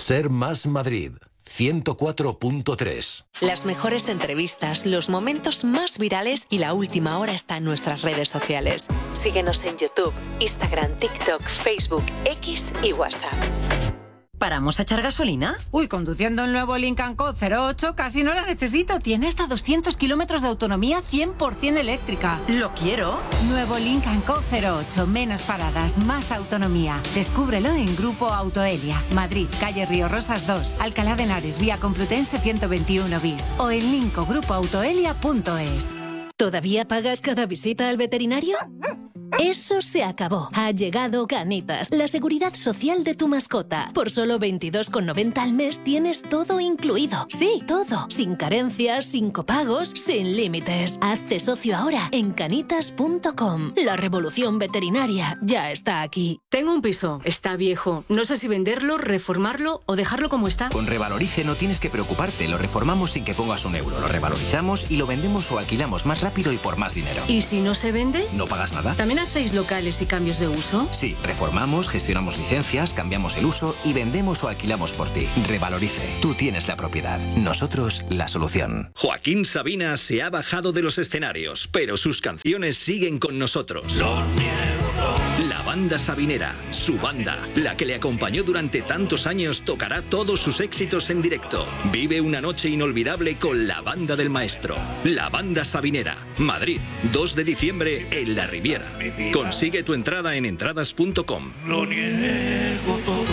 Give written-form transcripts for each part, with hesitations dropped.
Ser Más Madrid, 104.3. Las mejores entrevistas, los momentos más virales y la última hora está en nuestras redes sociales. Síguenos en YouTube, Instagram, TikTok, Facebook, X y WhatsApp. ¿Paramos a echar gasolina? Uy, conduciendo el nuevo Lincoln Co. 08 casi no la necesito. Tiene hasta 200 kilómetros de autonomía 100% eléctrica. ¡Lo quiero! Nuevo Lincoln Co. 08. Menos paradas, más autonomía. Descúbrelo en Grupo Autoelia. Madrid, calle Río Rosas 2. Alcalá de Henares, vía Complutense 121 bis. O en lincogrupoautoelia.es. ¿Todavía pagas cada visita al veterinario? Eso se acabó. Ha llegado Canitas, la seguridad social de tu mascota. Por solo 22,90 al mes tienes todo incluido. Sí, todo. Sin carencias, sin copagos, sin límites. Hazte socio ahora en canitas.com. La revolución veterinaria ya está aquí. Tengo un piso. Está viejo. No sé si venderlo, reformarlo o dejarlo como está. Con Revalorice no tienes que preocuparte. Lo reformamos sin que pongas un euro. Lo revalorizamos y lo vendemos o alquilamos más rápido y por más dinero. ¿Y si no se vende? No pagas nada. ¿También hacéis locales y cambios de uso? Sí, reformamos, gestionamos licencias, cambiamos el uso y vendemos o alquilamos por ti. Revalorice. Tú tienes la propiedad. Nosotros la solución. Joaquín Sabina se ha bajado de los escenarios, pero sus canciones siguen con nosotros. La banda sabinera, su banda, la que le acompañó durante tantos años, tocará todos sus éxitos en directo. Vive una noche inolvidable con la banda del maestro. La banda sabinera, Madrid, 2 de diciembre en La Riviera. Consigue tu entrada en entradas.com. Lo niego todo.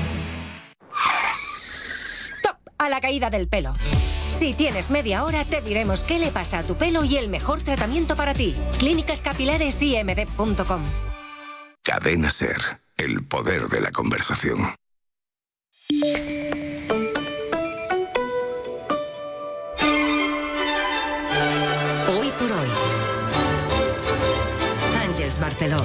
¡Stop! A la caída del pelo. Si tienes media hora, te diremos qué le pasa a tu pelo y el mejor tratamiento para ti. clínicascapilaresimd.com. Cadena Ser, el poder de la conversación. Hoy por hoy. Ángeles Barceló.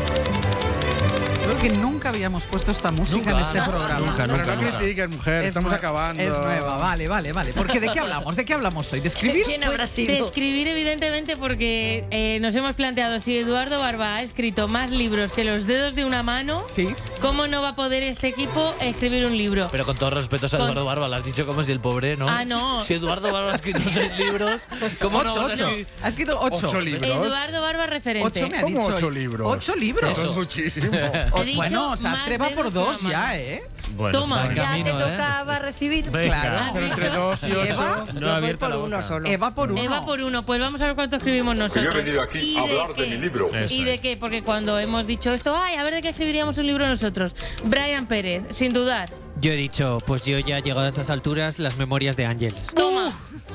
Creo que nunca habíamos puesto esta música en este programa. Nunca. No critiques, mujer, estamos acabando. Es nueva, vale. Porque ¿de qué hablamos? ¿De qué hablamos hoy? ¿De escribir? ¿Quién habrá sido? De escribir, evidentemente, porque nos hemos planteado, si Eduardo Barba ha escrito más libros que los dedos de una mano, ¿sí? ¿Cómo no va a poder este equipo escribir un libro? Pero con todos respetos a Eduardo Barba, lo has dicho como si el pobre, ¿no? Ah, no. Si Eduardo Barba ha escrito 6 libros, ¿cómo no? 8. Ha escrito 8 libros. Eduardo Barba referente. 8 me ha dicho. ¿Cómo 8 libros? 8 libros. Eso es muchísimo. Bueno, Sastre va por 2 ya, ¿eh? Bueno, toma, ya te tocaba recibir. Claro. Pero entre 2 y 8. No voy por uno solo. Eva por 1. Eva por 1. Pues vamos a ver cuánto escribimos nosotros. Yo he venido aquí a hablar de mi libro. ¿Y de qué? Porque cuando hemos dicho esto, a ver de qué escribiríamos un libro nosotros. Brian Pérez, sin dudar. Yo he dicho, pues yo ya he llegado a estas alturas, las memorias de Ángels. Toma.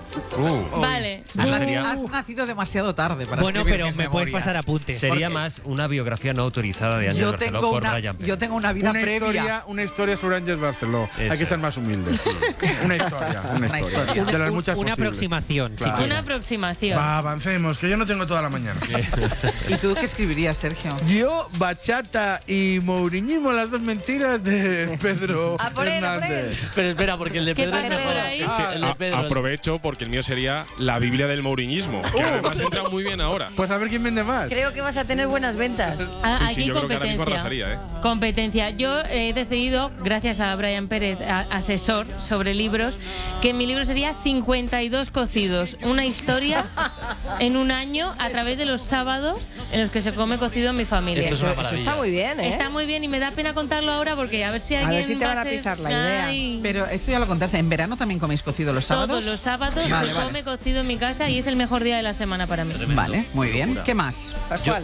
Vale. Has nacido demasiado tarde para bueno, escribir pero mis me memorias. puedes pasar apuntes. Sería más una biografía no autorizada de Ángel Barceló por Brian Pérez. Yo tengo una vida previa. Una historia sobre Ángeles Barceló. Hay que ser más humildes. Una historia. De las muchas una aproximación. Claro. Una aproximación. Va, avancemos, que yo no tengo toda la mañana. ¿Y tú qué escribirías, Sergio? Yo, bachata y mouriñismo, las dos mentiras de Pedro Hernández. Pero espera, porque el de Pedro es mejor. Es que el de Pedro. Aprovecho porque el mío sería la Biblia del mouriñismo, que además entra muy bien ahora. Pues a ver quién vende más. Creo que vas a tener buenas ventas. Aquí yo creo que ahora mismo arrasaría, Competencia. Yo he decidido, gracias a Brian Pérez, asesor sobre libros, que mi libro sería 52 cocidos. Una historia en un año a través de los sábados en los que se come cocido en mi familia. Eso está muy bien, ¿eh? Está muy bien y me da pena contarlo ahora porque a ver si alguien. A ver si te van a pisar la idea. Pero esto ya lo contaste. ¿En verano también coméis cocido los sábados? Todos los sábados se come cocido en mi casa y es el mejor día de la semana para mí. Vale, muy bien. ¿Qué más? Pascual.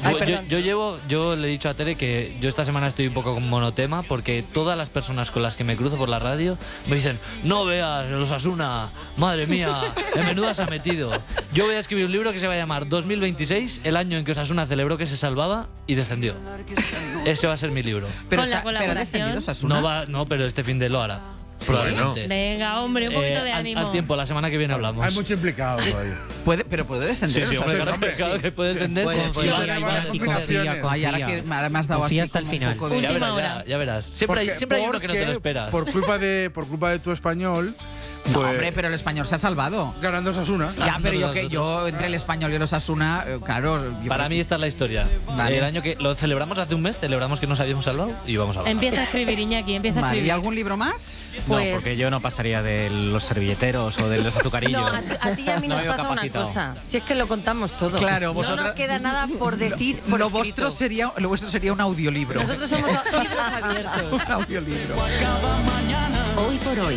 Yo le he dicho a Tere que yo esta semana estoy un poco con monotema porque todas las personas con las que me cruzo por la radio me dicen, no veas, los Osasuna, madre mía, en menuda se ha metido. Yo voy a escribir un libro que se va a llamar 2026, el año en que Osasuna celebró que se salvaba y descendió. Ese va a ser mi libro. Pero ¿ha descendido Osasuna? No, pero este fin de lo hará. Probablemente. Venga, hombre, un poquito de ánimo. Al tiempo, la semana que viene hablamos. Hay mucho implicado todavía. Pero puede descender. Sí, hombre, claro que puede descender. Ahora me has dado así hasta el final. Ya verás. Siempre hay uno que no te lo esperas. Por culpa de tu español, No, hombre, pero el Español se ha salvado. Ganando Osasuna. Ya, pero yo entre el Español y el Osasuna, claro. Para mí esta es la historia. Vale. El año que lo celebramos hace un mes, celebramos que nos habíamos salvado y vamos a hablar. Empieza a escribir, Iñaki, empieza a escribir. ¿Y algún libro más? Pues... No, porque yo no pasaría de los servilleteros o de los azucarillos. No, a ti y a mí nos pasa una cosa. Si es que lo contamos todo. Claro, no nos queda nada por decir. Por lo vuestro sería un audiolibro. Nosotros somos libros abiertos. Un audiolibro. Hoy por hoy.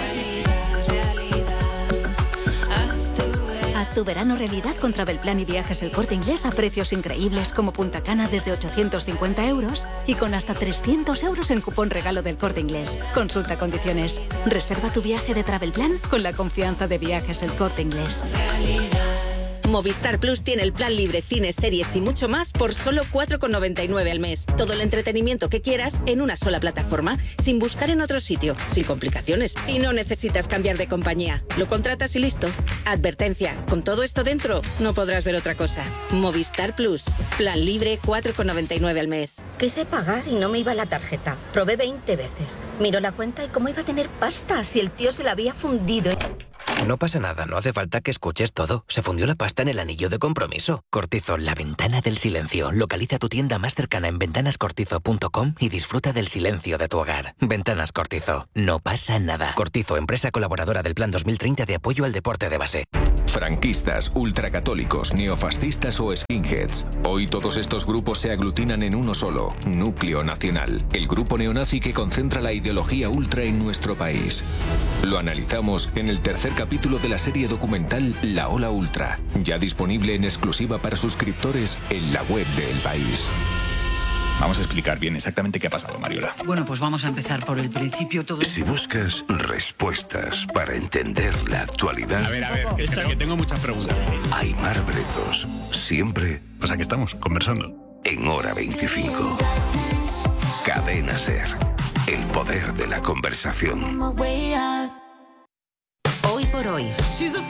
Haz tu verano realidad con Travelplan y Viajes El Corte Inglés a precios increíbles como Punta Cana desde 850 € y con hasta 300 € en cupón regalo del Corte Inglés. Consulta condiciones. Reserva tu viaje de Travelplan con la confianza de Viajes El Corte Inglés. Movistar Plus tiene el plan libre, cines, series y mucho más por solo 4,99 al mes. Todo el entretenimiento que quieras en una sola plataforma, sin buscar en otro sitio, sin complicaciones. Y no necesitas cambiar de compañía. Lo contratas y listo. Advertencia, con todo esto dentro, no podrás ver otra cosa. Movistar Plus, plan libre, 4,99 al mes. Quise pagar y no me iba la tarjeta. Probé 20 veces. Miró la cuenta y cómo iba a tener pasta si el tío se la había fundido. No pasa nada, no hace falta que escuches todo. Se fundió la pasta en el anillo de compromiso. Cortizo, la ventana del silencio. Localiza tu tienda más cercana en ventanascortizo.com y disfruta del silencio de tu hogar. Ventanas Cortizo, no pasa nada. Cortizo, empresa colaboradora del Plan 2030 de apoyo al deporte de base. Franquistas, ultracatólicos, neofascistas o skinheads. Hoy todos estos grupos se aglutinan en uno solo, Núcleo Nacional, el grupo neonazi que concentra la ideología ultra en nuestro país. Lo analizamos en el tercer capítulo de la serie documental La Ola Ultra, ya disponible en exclusiva para suscriptores en la web de El País. Vamos a explicar bien exactamente qué ha pasado, Mariola. Bueno, pues vamos a empezar por el principio. Si buscas respuestas para entender la actualidad... A ver, que tengo muchas preguntas. Aimar Bretos, siempre... O sea, que estamos conversando. En Hora 25. Cadena SER. El poder de la conversación. Hoy por hoy.